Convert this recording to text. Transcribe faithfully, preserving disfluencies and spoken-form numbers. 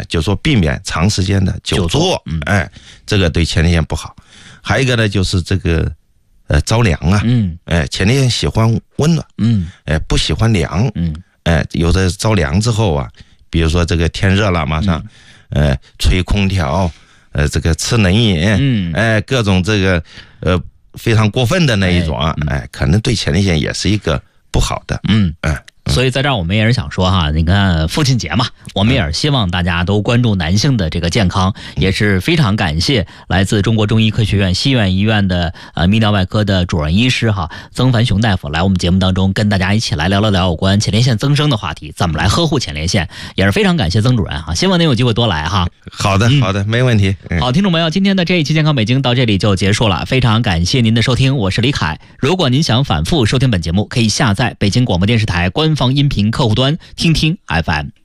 就说避免长时间的久坐， 嗯、 哎，这个对前列腺不好。还有一个呢，就是这个呃着凉啊， 嗯， 哎，前列腺喜欢温暖， 嗯， 哎，不喜欢凉， 嗯， 哎，有的着凉之后啊，比如说这个天热了，马上，嗯、呃，吹空调，呃，这个吃冷饮， 嗯， 哎，各种这个呃非常过分的那一种啊，哎，哎可能对前列腺也是一个不好的， 嗯， 哎。 所以在这儿我们也是想说哈，你看父亲节嘛，我们也是希望大家都关注男性的这个健康，也是非常感谢来自中国中医科学院西苑医院的呃泌尿外科的主任医师哈曾凡雄大夫来我们节目当中跟大家一起来聊了聊有关前列腺增生的话题，怎么来呵护前列腺，也是非常感谢曾主任哈，希望您有机会多来哈。 好的，好的，没问题。 嗯、好，听众朋友，今天的这一期健康北京到这里就结束了，非常感谢您的收听，我是李凯。如果您想反复收听本节目，可以下载北京广播电视台官方音频客户端听听 F M。